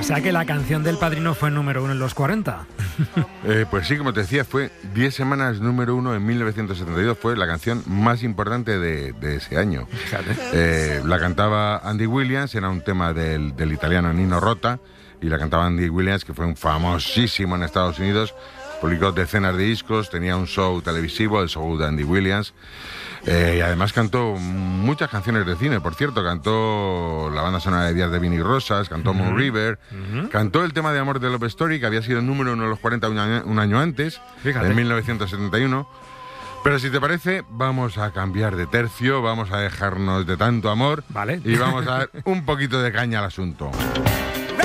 sea que la canción del Padrino fue número 1 en los 40. Pues sí, como te decía, fue 10 semanas número 1 en 1972. Fue la canción más importante de ese año. La cantaba Andy Williams, era un tema del italiano Nino Rota, y la cantaba Andy Williams, que fue un famosísimo en Estados Unidos. Publicó decenas de discos, tenía un show televisivo, el show de Andy Williams. Y además cantó muchas canciones de cine, por cierto. Cantó la banda sonora de Días de Vino y Rosas, cantó Moon River, cantó el tema de Amor de Love Story, que había sido el número 1 de los 40 un año antes, en 1971. Pero si te parece, vamos a cambiar de tercio, vamos a dejarnos de tanto amor, vale, y vamos a dar un poquito de caña al asunto.